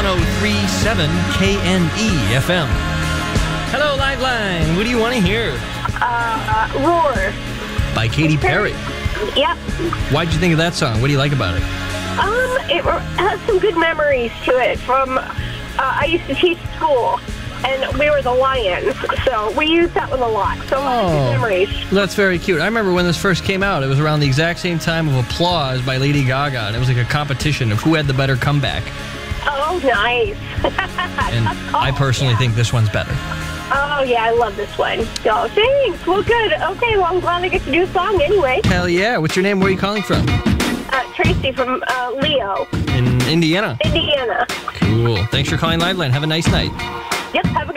103.7 KNE FM. Hello, Liveline. What do you want to hear? Roar. By Katy Perry. Yep. Why'd you think of that song? What do you like about it? It has some good memories to it from, I used to teach school, and we were the Lions, so we used that one a lot. So good memories. That's very cute. I remember when this first came out, it was around the exact same time of Applause by Lady Gaga, and it was like a competition of who had the better comeback. Oh, nice. And I personally think this one's better. Oh, yeah, I love this one. Oh, thanks. Well, good. Okay, well, I'm glad I get to do a song anyway. Hell yeah. What's your name? Where are you calling from? Tracy from Leo. In Indiana. Indiana. Cool. Thanks for calling Liveline. Have a nice night. Yep, have a